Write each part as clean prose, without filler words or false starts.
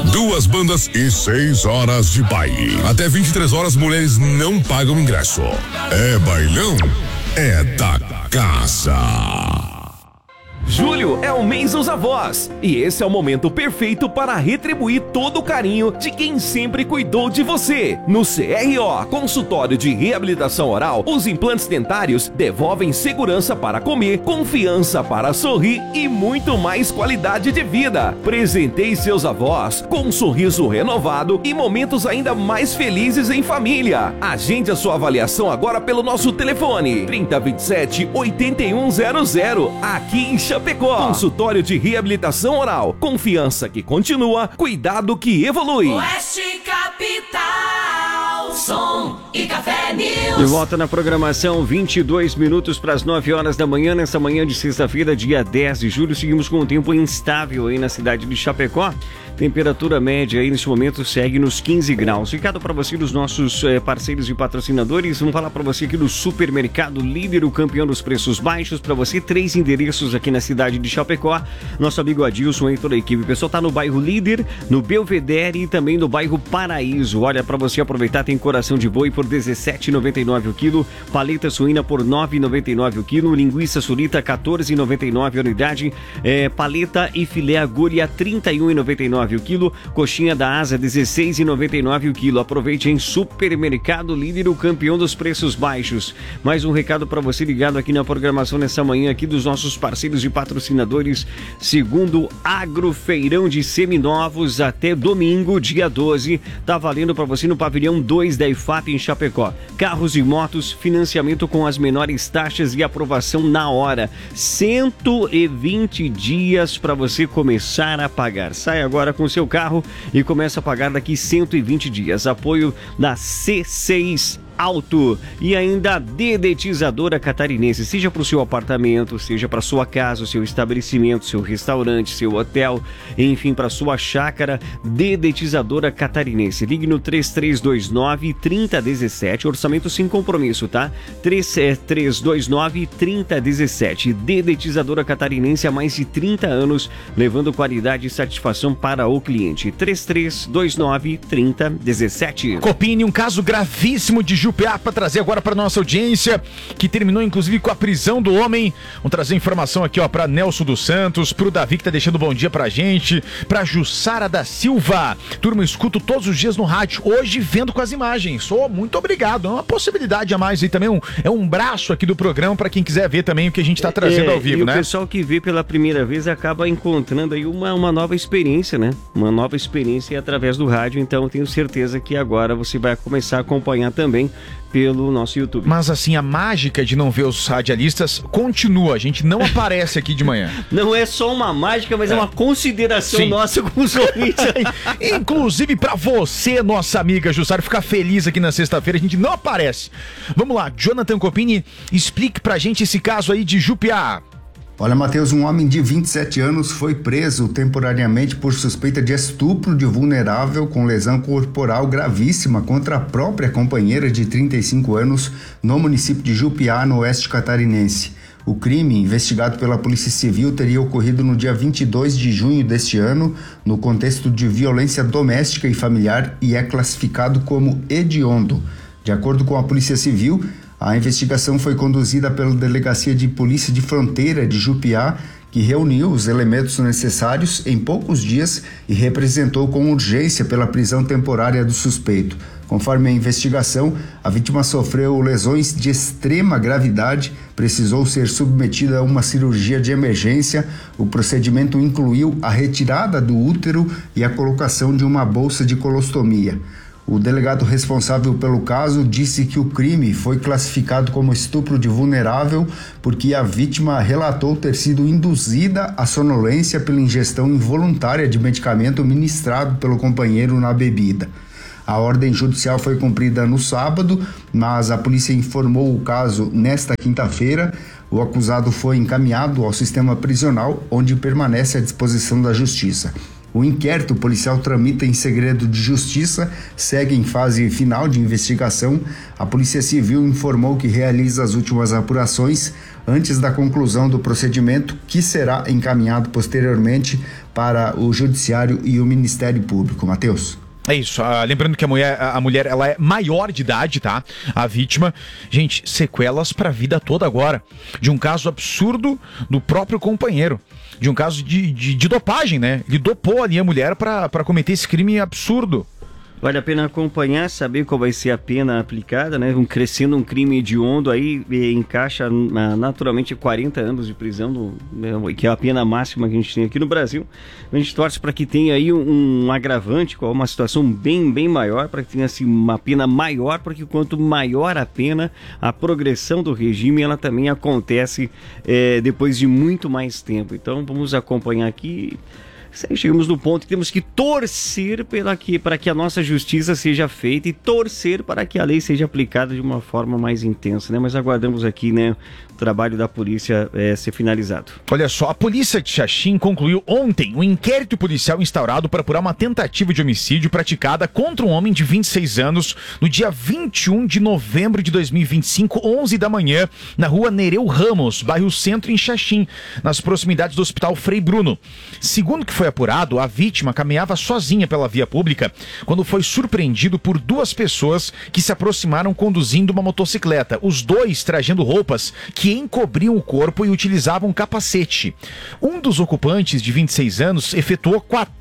2 bandas e 6 horas de baile. Até 23 horas, mulheres não pagam ingresso. É bailão, é da casa. Julho é o mês dos avós e esse é o momento perfeito para retribuir todo o carinho de quem sempre cuidou de você. No CRO, Consultório de Reabilitação Oral, os implantes dentários devolvem segurança para comer, confiança para sorrir e muito mais qualidade de vida. Presenteie seus avós com um sorriso renovado e momentos ainda mais felizes em família. Agende a sua avaliação agora pelo nosso telefone 3027-8100, aqui em Chapecó. Consultório de Reabilitação Oral. Confiança que continua, cuidado que evolui. Oeste Capital, som e café News. De volta na programação, 22 minutos para as 9 horas da manhã, nessa manhã de sexta-feira, dia 10 de julho. Seguimos com um tempo instável aí na cidade de Chapecó. Temperatura média aí nesse momento segue nos 15 graus. Recado para você dos nossos parceiros e patrocinadores. Vamos falar para você aqui do Supermercado Líder, o campeão dos preços baixos. Para você, 3 endereços aqui na cidade de Chapecó. Nosso amigo Adilson e toda a equipe. O pessoal tá no bairro Líder, no Belvedere e também no bairro Paraíso. Olha, para você aproveitar, tem coração de boi por R$17,99 o quilo, paleta suína por R$9,99 o quilo, linguiça sulita R$14,99 a unidade, paleta e filé agulha R$31,99 o quilo, coxinha da asa R$16,99 o quilo. Aproveite em Supermercado Líder, o campeão dos preços baixos. Mais um recado para você ligado aqui na programação nessa manhã aqui dos nossos parceiros e patrocinadores. Segundo Agrofeirão de Seminovos até domingo, dia 12, tá valendo para você no pavilhão 2 da IFAP em Chapecó. Carros e motos, financiamento com as menores taxas e aprovação na hora. 120 dias para você começar a pagar. Sai agora com seu carro e começa a pagar daqui 120 dias. Apoio da C6 Auto e ainda a Dedetizadora Catarinense, seja para o seu apartamento, seja para sua casa, o seu estabelecimento, seu restaurante, seu hotel, enfim, para sua chácara. Dedetizadora Catarinense. Ligue no 3329-3017, orçamento sem compromisso, tá? 3329-3017. Dedetizadora Catarinense há mais de 30 anos, levando qualidade e satisfação para o cliente. 3329-3017. Copini, um caso gravíssimo de Jupiá para trazer agora para nossa audiência, que terminou inclusive com a prisão do homem. Vamos trazer informação aqui, ó, para Nelson dos Santos, pro Davi que tá deixando bom dia pra gente, pra Jussara da Silva. Turma, escuto todos os dias no rádio, hoje vendo com as imagens. Muito obrigado, é uma possibilidade a mais aí também, é um braço aqui do programa para quem quiser ver também o que a gente tá trazendo ao vivo, e né? O pessoal que vê pela primeira vez acaba encontrando aí uma nova experiência, né? Uma nova experiência através do rádio, então eu tenho certeza que agora você vai começar a acompanhar também pelo nosso YouTube. Mas assim, a mágica de não ver os radialistas continua, a gente não aparece aqui de manhã. Não é só uma mágica, mas é uma consideração nossa com os ouvintes aí. Inclusive pra você, nossa amiga Jussara, ficar feliz aqui na sexta-feira, a gente não aparece. Vamos lá, Jonathan Copini, explique pra gente esse caso aí de Jupiá. Olha, Matheus, um homem de 27 anos foi preso temporariamente por suspeita de estupro de vulnerável com lesão corporal gravíssima contra a própria companheira de 35 anos no município de Jupiá, no oeste catarinense. O crime, investigado pela Polícia Civil, teria ocorrido no dia 22 de junho deste ano, no contexto de violência doméstica e familiar, e é classificado como hediondo. De acordo com a Polícia Civil, a investigação foi conduzida pela Delegacia de Polícia de Fronteira de Jupiá, que reuniu os elementos necessários em poucos dias e representou com urgência pela prisão temporária do suspeito. Conforme a investigação, a vítima sofreu lesões de extrema gravidade, precisou ser submetida a uma cirurgia de emergência. O procedimento incluiu a retirada do útero e a colocação de uma bolsa de colostomia. O delegado responsável pelo caso disse que o crime foi classificado como estupro de vulnerável porque a vítima relatou ter sido induzida à sonolência pela ingestão involuntária de medicamento ministrado pelo companheiro na bebida. A ordem judicial foi cumprida no sábado, mas a polícia informou o caso nesta quinta-feira. O acusado foi encaminhado ao sistema prisional, onde permanece à disposição da justiça. O inquérito policial tramita em segredo de justiça, segue em fase final de investigação. A Polícia Civil informou que realiza as últimas apurações antes da conclusão do procedimento, que será encaminhado posteriormente para o Judiciário e o Ministério Público. Matheus. É isso, lembrando que a mulher ela é maior de idade, tá? A vítima, gente, sequelas pra vida toda agora, de um caso absurdo do próprio companheiro, de um caso de dopagem, né? Ele dopou ali a mulher pra cometer esse crime absurdo. Vale a pena acompanhar, saber qual vai ser a pena aplicada, né? Crescendo um crime hediondo aí, encaixa naturalmente 40 anos de prisão, que é a pena máxima que a gente tem aqui no Brasil. A gente torce para que tenha aí um agravante, uma situação bem maior, para que tenha assim, uma pena maior, porque quanto maior a pena, a progressão do regime, ela também acontece depois de muito mais tempo. Então vamos acompanhar aqui. Chegamos no ponto que temos que torcer para que a nossa justiça seja feita e torcer para que a lei seja aplicada de uma forma mais intensa, né? Mas aguardamos aqui, né, o trabalho da polícia ser finalizado. Olha só, a polícia de Xaxim concluiu ontem um inquérito policial instaurado para apurar uma tentativa de homicídio praticada contra um homem de 26 anos no dia 21 de novembro de 2025, 11 da manhã, na rua Nereu Ramos, bairro Centro, em Xaxim, nas proximidades do Hospital Frei Bruno. Segundo que foi apurado, a vítima caminhava sozinha pela via pública quando foi surpreendido por duas pessoas que se aproximaram conduzindo uma motocicleta. Os dois trajando roupas que encobriam o corpo e utilizavam capacete. Um dos ocupantes, de 26 anos, efetuou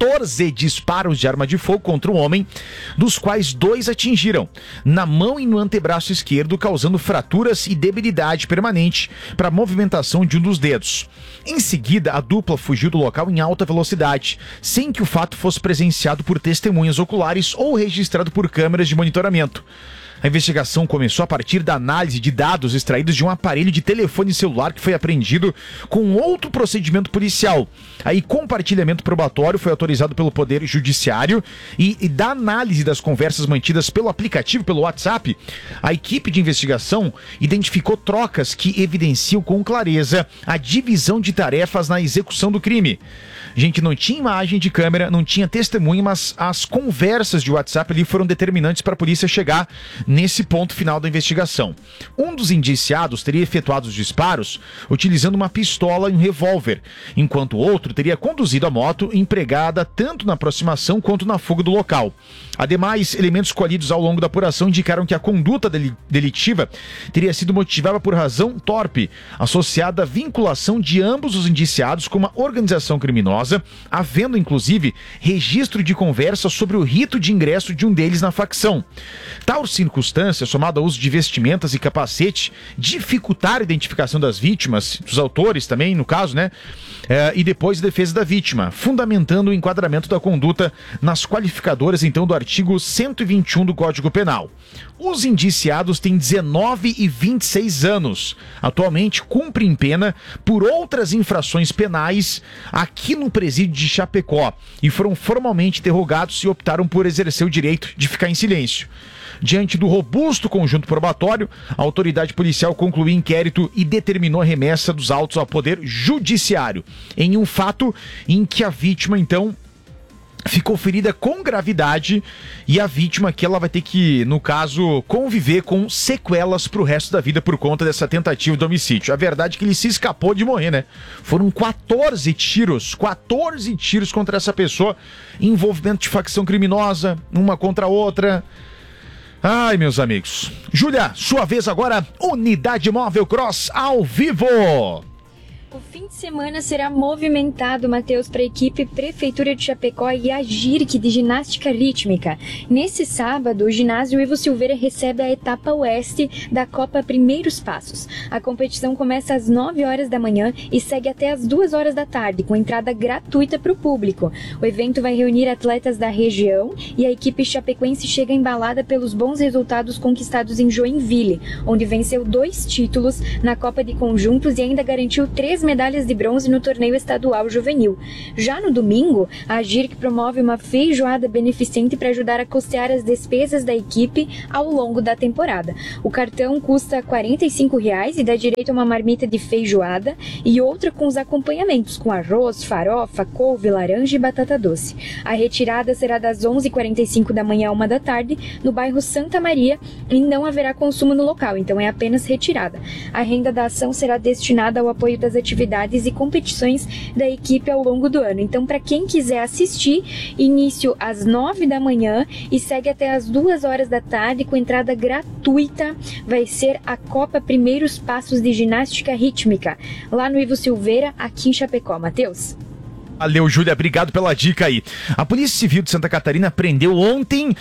14 disparos de arma de fogo contra o homem, dos quais 2 atingiram na mão e no antebraço esquerdo, causando fraturas e debilidade permanente para a movimentação de um dos dedos. Em seguida, a dupla fugiu do local em alta velocidade, sem que o fato fosse presenciado por testemunhas oculares ou registrado por câmeras de monitoramento. A investigação começou a partir da análise de dados extraídos de um aparelho de telefone celular que foi apreendido com outro procedimento policial. Aí, compartilhamento probatório foi autorizado pelo Poder Judiciário e da análise das conversas mantidas pelo aplicativo, pelo WhatsApp, a equipe de investigação identificou trocas que evidenciam com clareza a divisão de tarefas na execução do crime. Gente, não tinha imagem de câmera, não tinha testemunha, mas as conversas de WhatsApp ali foram determinantes para a polícia chegar nesse ponto final da investigação. Um dos indiciados teria efetuado os disparos utilizando uma pistola e um revólver, enquanto o outro teria conduzido a moto empregada tanto na aproximação quanto na fuga do local. Ademais, elementos colhidos ao longo da apuração indicaram que a conduta delitiva teria sido motivada por razão torpe, associada à vinculação de ambos os indiciados com uma organização criminosa, havendo inclusive registro de conversa sobre o rito de ingresso de um deles na facção. Tal circunstância, somada ao uso de vestimentas e capacete, dificultar a identificação das vítimas, dos autores também, no caso, né? E depois a defesa da vítima, fundamentando o enquadramento da conduta nas qualificadoras, então, do artigo 121 do Código Penal. Os indiciados têm 19 e 26 anos. Atualmente cumprem pena por outras infrações penais aqui no presídio de Chapecó e foram formalmente interrogados e optaram por exercer o direito de ficar em silêncio. Diante do robusto conjunto probatório, a autoridade policial concluiu o inquérito e determinou a remessa dos autos ao Poder Judiciário, em um fato em que a vítima, então, ficou ferida com gravidade e a vítima que ela vai ter que, no caso, conviver com sequelas pro resto da vida por conta dessa tentativa de homicídio. A verdade é que ele se escapou de morrer, né? Foram 14 tiros contra essa pessoa, envolvimento de facção criminosa, uma contra a outra. Ai, meus amigos. Júlia, sua vez agora, Unidade Móvel Cross ao vivo. O fim de semana será movimentado, Matheus, para a equipe Prefeitura de Chapecó e a GIRC de ginástica rítmica. Nesse sábado, o ginásio Ivo Silveira recebe a etapa oeste da Copa Primeiros Passos. A competição começa às 9 horas da manhã e segue até às 2 horas da tarde, com entrada gratuita para o público. O evento vai reunir atletas da região e a equipe chapecoense chega embalada pelos bons resultados conquistados em Joinville, onde venceu 2 títulos na Copa de Conjuntos e ainda garantiu 3 3 medalhas de bronze no torneio estadual juvenil. Já no domingo, a JIRC promove uma feijoada beneficente para ajudar a custear as despesas da equipe ao longo da temporada. O cartão custa R$ 45,00 e dá direito a uma marmita de feijoada e outra com os acompanhamentos, com arroz, farofa, couve, laranja e batata doce. A retirada será das 11h45 da manhã a 1 da tarde, no bairro Santa Maria, e não haverá consumo no local, então é apenas retirada. A renda da ação será destinada ao apoio das atividades e competições da equipe ao longo do ano. Então, para quem quiser assistir, início às 9 da manhã e segue até às 2 horas da tarde com entrada gratuita. Vai ser a Copa Primeiros Passos de Ginástica Rítmica, lá no Ivo Silveira, aqui em Chapecó. Matheus? Valeu, Júlia, obrigado pela dica aí. A Polícia Civil de Santa Catarina prendeu ontem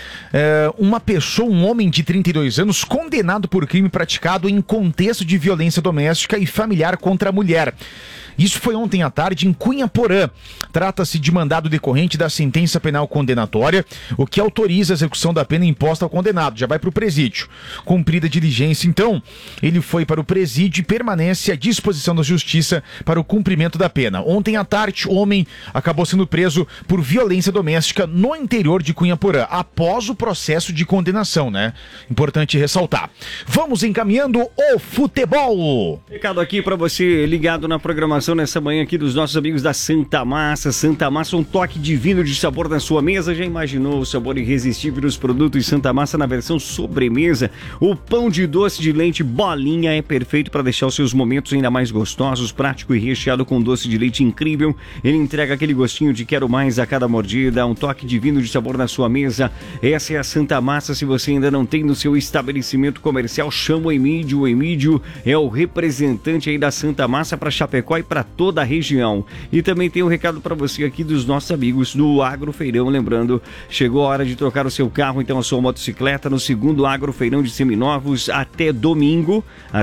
uma pessoa, um homem de 32 anos, condenado por crime praticado em contexto de violência doméstica e familiar contra a mulher. Isso foi ontem à tarde em Cunhaporã. Trata-se de mandado decorrente da sentença penal condenatória, o que autoriza a execução da pena imposta ao condenado. Já vai para o presídio. Cumprida a diligência, então, ele foi para o presídio e permanece à disposição da justiça para o cumprimento da pena. Ontem à tarde, o homem acabou sendo preso por violência doméstica no interior de Cunhaporã, após o processo de condenação, né? Importante ressaltar. Vamos encaminhando o futebol. Recado aqui para você ligado na programação nessa manhã aqui dos nossos amigos da Santa Massa. Santa Massa, um toque divino de sabor na sua mesa. Já imaginou o sabor irresistível dos produtos Santa Massa na versão sobremesa? O pão de doce de leite bolinha é perfeito para deixar os seus momentos ainda mais gostosos, prático e recheado com doce de leite incrível. Ele entrega aquele gostinho de quero mais a cada mordida, um toque divino de sabor na sua mesa. Essa é a Santa Massa. Se você ainda não tem no seu estabelecimento comercial, chama o Emídio. O Emídio é o representante aí da Santa Massa para Chapecó e para toda a região. E também tem um recado para você aqui dos nossos amigos do Agrofeirão. Lembrando, chegou a hora de trocar o seu carro, então a sua motocicleta, no segundo Agrofeirão de Seminovos até domingo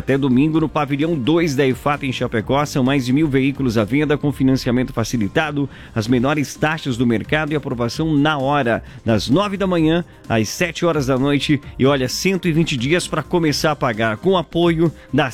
no pavilhão 2 da EFAP em Chapecó. São mais de 1.000 veículos à venda com financiamento facilitado, as menores taxas do mercado e aprovação na hora, das 9 da manhã às 7 horas da noite. E olha, 120 dias para começar a pagar, com apoio da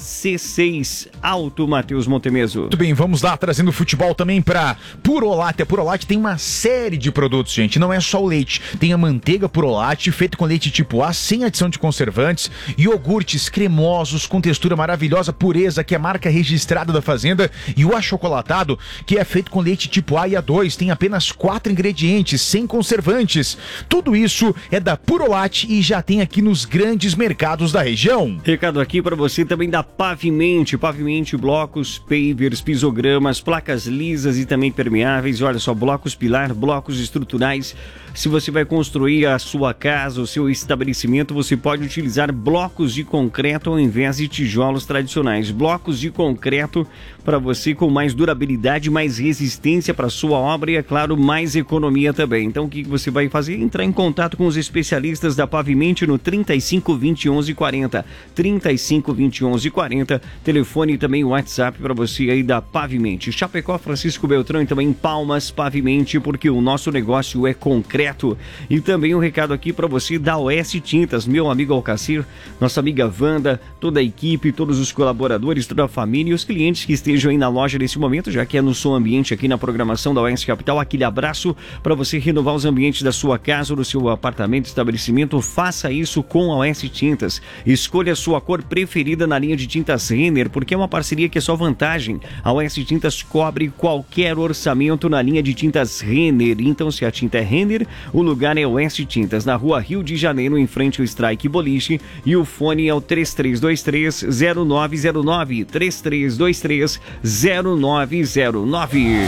C6 Auto. Matheus Montemeso. Muito bem, vamos lá, trazendo futebol também para Purolate. A Purolate tem uma série de produtos, gente, não é só o leite. Tem a manteiga Purolate, feita com leite tipo A, sem adição de conservantes, iogurtes cremosos, com textura maravilhosa, Pureza, que é marca registrada da Fazenda, e o achocolatado, que é feito com leite tipo A e A2, tem apenas 4 ingredientes, sem conservantes. Tudo isso é da Purolate e já tem aqui nos grandes mercados da região. Recado aqui para você também da Pavimente, blocos, pavers, pisogramas, placas lisas e também permeáveis. Olha só, blocos pilar, blocos estruturais. Se você vai construir a sua casa, o seu estabelecimento, você pode utilizar blocos de concreto ao invés de tijolos tradicionais. Blocos de concreto para você com mais durabilidade, mais resistência para sua obra e, é claro, mais economia também. Então, o que você vai fazer? Entrar em contato com os especialistas da Pavimente no 35 20 11 40. 35 20 11 40. Telefone e também o WhatsApp para você aí da Pavimente. Chapecó, Francisco Beltrão e também Palmas Pavimente, porque o nosso negócio é concreto. E também um recado aqui para você da OS Tintas, meu amigo Alcacir, nossa amiga Wanda, toda a equipe, todos os colaboradores, toda a família e os clientes que estejam aí na loja nesse momento, já que é no Som Ambiente aqui na programação da OS Capital. Aquele abraço para você renovar os ambientes da sua casa ou do seu apartamento, estabelecimento. Faça isso com a OS Tintas. Escolha a sua cor preferida na linha de tintas Renner, porque é uma parceria que é só vantagem. A OS Tintas cobre qualquer orçamento na linha de tintas Renner. Então, se a tinta é Renner, o lugar é Oeste Tintas, na rua Rio de Janeiro, em frente ao Strike Boliche, e o fone é o 3323-0909, 3323-0909.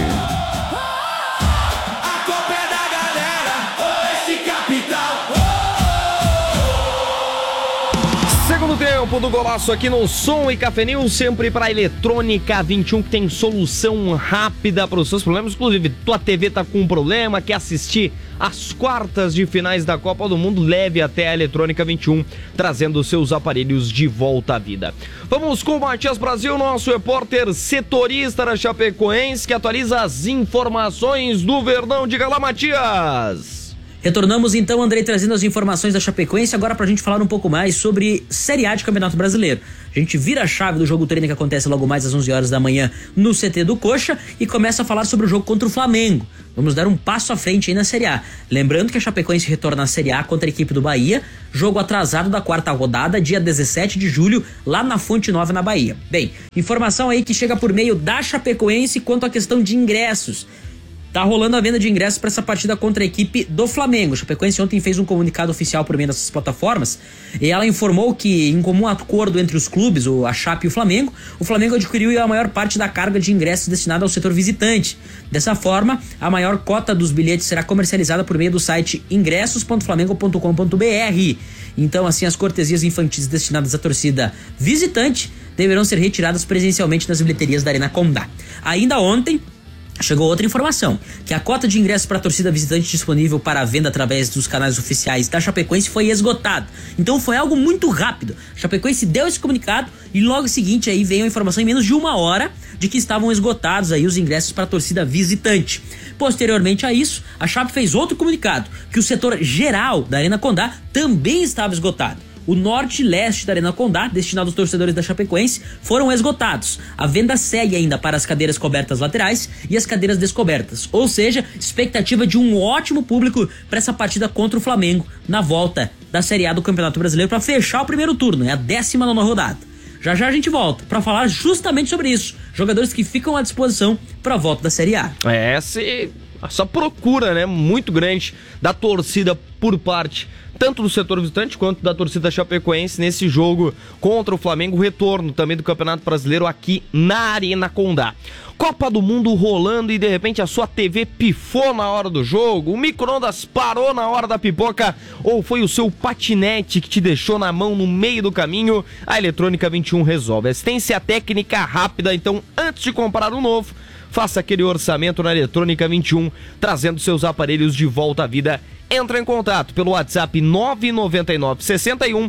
Segundo tempo do golaço aqui no Som e Café News, sempre para Eletrônica 21, que tem solução rápida para os seus problemas. Inclusive, tua TV tá com um problema, quer assistir as quartas de finais da Copa do Mundo, leve até a Eletrônica 21, trazendo seus aparelhos de volta à vida. Vamos com o Matias Brasil, nosso repórter setorista da Chapecoense, que atualiza as informações do Verdão. Diga lá, Matias! Retornamos então, Andrei, trazendo as informações da Chapecoense, agora pra gente falar um pouco mais sobre Série A de Campeonato Brasileiro. A gente vira a chave do jogo treino que acontece logo mais às 11 horas da manhã no CT do Coxa e começa a falar sobre o jogo contra o Flamengo. Vamos dar um passo à frente aí na Série A. Lembrando que a Chapecoense retorna à Série A contra a equipe do Bahia, jogo atrasado da 4ª rodada, dia 17 de julho, lá na Fonte Nova, na Bahia. Bem, informação aí que chega por meio da Chapecoense quanto à questão de ingressos. Tá rolando a venda de ingressos para essa partida contra a equipe do Flamengo. A Chapecoense ontem fez um comunicado oficial por meio dessas plataformas e ela informou que, em comum acordo entre os clubes, a Chape e o Flamengo adquiriu a maior parte da carga de ingressos destinada ao setor visitante. Dessa forma, a maior cota dos bilhetes será comercializada por meio do site ingressos.flamengo.com.br. Então, assim, as cortesias infantis destinadas à torcida visitante deverão ser retiradas presencialmente nas bilheterias da Arena Condá. Ainda ontem, chegou outra informação, que a cota de ingressos para a torcida visitante disponível para a venda através dos canais oficiais da Chapecoense foi esgotada. Então foi algo muito rápido. A Chapecoense deu esse comunicado e logo em seguinte aí veio a informação em menos de 1 hora de que estavam esgotados aí os ingressos para a torcida visitante. Posteriormente a isso, a Chape fez outro comunicado, que o setor geral da Arena Condá também estava esgotado. O norte e leste da Arena Condá, destinado aos torcedores da Chapecoense, foram esgotados. A venda segue ainda para as cadeiras cobertas laterais e as cadeiras descobertas. Ou seja, expectativa de um ótimo público para essa partida contra o Flamengo na volta da Série A do Campeonato Brasileiro para fechar o primeiro turno, a 19ª rodada. Já já a gente volta para falar justamente sobre isso. Jogadores que ficam à disposição para a volta da Série A. Essa procura, né, muito grande da torcida por parte tanto do setor visitante quanto da torcida chapecoense nesse jogo contra o Flamengo, retorno também do Campeonato Brasileiro aqui na Arena Condá. Copa do Mundo rolando e de repente a sua TV pifou na hora do jogo, o micro-ondas parou na hora da pipoca ou foi o seu patinete que te deixou na mão no meio do caminho, a Eletrônica 21 resolve. Assistência técnica rápida, então antes de comprar um novo, faça aquele orçamento na Eletrônica 21, trazendo seus aparelhos de volta à vida. Entra em contato pelo WhatsApp 999 61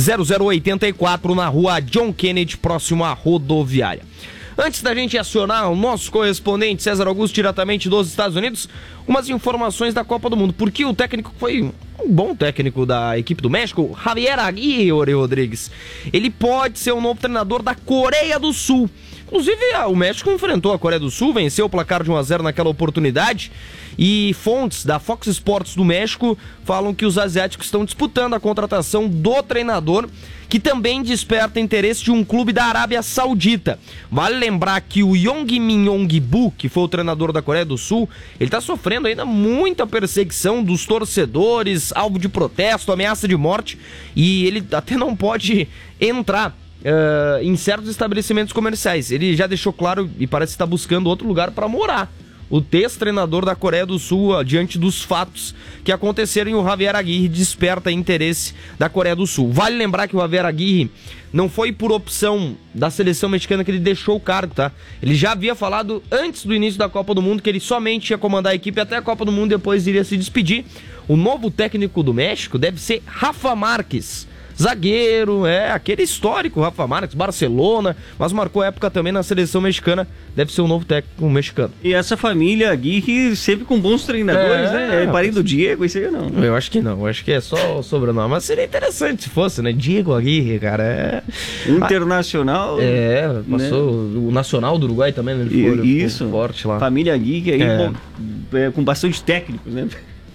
0084 na rua John Kennedy, próximo à rodoviária. Antes da gente acionar o nosso correspondente César Augusto, diretamente dos Estados Unidos, umas informações da Copa do Mundo. Porque o técnico foi um bom técnico da equipe do México, Javier Aguirre Rodrigues. Ele pode ser o novo treinador da Coreia do Sul. Inclusive, o México enfrentou a Coreia do Sul, venceu o placar de 1-0 naquela oportunidade. E fontes da Fox Sports do México falam que os asiáticos estão disputando a contratação do treinador, que também desperta interesse de um clube da Arábia Saudita. Vale lembrar que o Yong Min Yong-bu, que foi o treinador da Coreia do Sul, ele está sofrendo ainda muita perseguição dos torcedores, alvo de protesto, ameaça de morte, e ele até não pode entrar em certos estabelecimentos comerciais. Ele já deixou claro e parece estar buscando outro lugar para morar. O ex-treinador da Coreia do Sul, diante dos fatos que aconteceram, e o Javier Aguirre desperta interesse da Coreia do Sul. Vale lembrar que o Javier Aguirre não foi por opção da seleção mexicana que ele deixou o cargo, tá? Ele já havia falado antes do início da Copa do Mundo que ele somente ia comandar a equipe até a Copa do Mundo, depois iria se despedir. O novo técnico do México deve ser Rafa Márquez. Zagueiro, aquele histórico Rafa Márquez, Barcelona, mas marcou época também na seleção mexicana, deve ser o novo técnico mexicano. E essa família Aguirre sempre com bons treinadores, né? É parente do Diego, isso aí não. Eu acho que não, eu acho que é só o sobrenome, mas seria interessante se fosse, né? Diego Aguirre, cara, Internacional. Passou o Nacional do Uruguai também, né? Ele ficou forte lá. Família Aguirre aí, com bastante técnicos, né?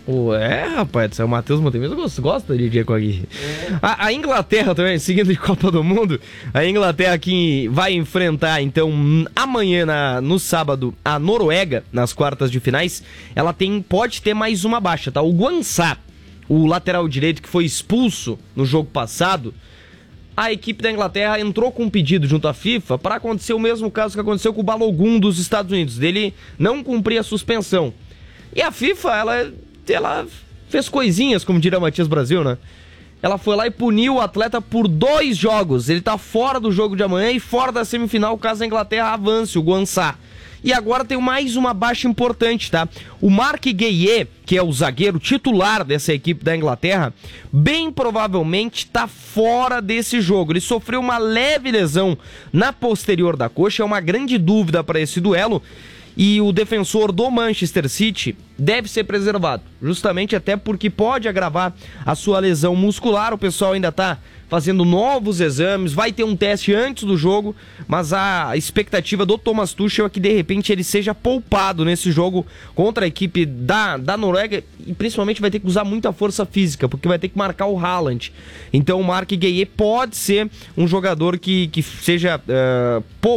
Rapaz, o Matheus Montemiro gosta de Diego Aguirre. A Inglaterra também, seguindo de Copa do Mundo, a Inglaterra que vai enfrentar então amanhã, no sábado, a Noruega, nas quartas de finais. Ela pode ter mais uma baixa, tá? O Guansá, o lateral direito que foi expulso no jogo passado, a equipe da Inglaterra entrou com um pedido junto à FIFA para acontecer o mesmo caso que aconteceu com o Balogun dos Estados Unidos, dele não cumprir a suspensão. E a FIFA, ela fez coisinhas, como diria Matias Brasil, né? Ela foi lá e puniu o atleta por 2 jogos. Ele tá fora do jogo de amanhã e fora da semifinal, caso a Inglaterra avance, o Guansá. E agora tem mais uma baixa importante, tá? O Mark Gueye, que é o zagueiro titular dessa equipe da Inglaterra, bem provavelmente tá fora desse jogo. Ele sofreu uma leve lesão na posterior da coxa, é uma grande dúvida para esse duelo. e o defensor do Manchester City deve ser preservado, justamente até porque pode agravar a sua lesão muscular. O pessoal ainda está fazendo novos exames, vai ter um teste antes do jogo, mas a expectativa do Thomas Tuchel é que de repente ele seja poupado nesse jogo contra a equipe da Noruega, e principalmente vai ter que usar muita força física, porque vai ter que marcar o Haaland. Então o Marc Guéhier pode ser um jogador que seja